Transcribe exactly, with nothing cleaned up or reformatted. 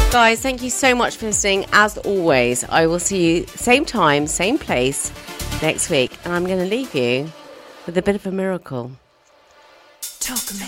Guys, thank you so much for listening. As always, I will see you same time, same place next week. And I'm going to leave you with a bit of a miracle. Talk to me.